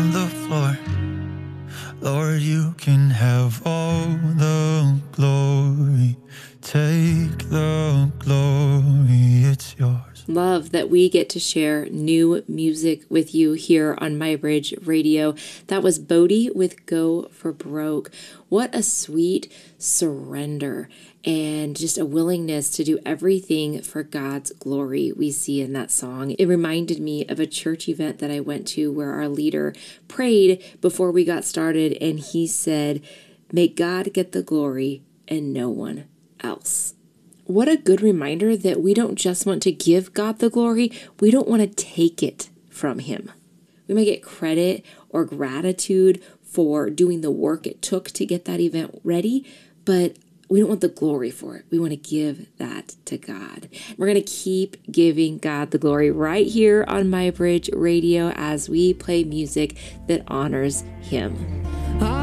the floor. Lord, you can have all the glory. Take the glory, it's yours. Love that we get to share new music with you here on MyBridge Radio. That was Bodie with Go for Broke. What a sweet surrender and just a willingness to do everything for God's glory we see in that song. It reminded me of a church event that I went to where our leader prayed before we got started, and he said, "May God get the glory and no one else." What a good reminder that we don't just want to give God the glory, we don't want to take it from him. We might get credit or gratitude for doing the work it took to get that event ready, but we don't want the glory for it. We want to give that to God. We're going to keep giving God the glory right here on MyBridge Radio as we play music that honors him.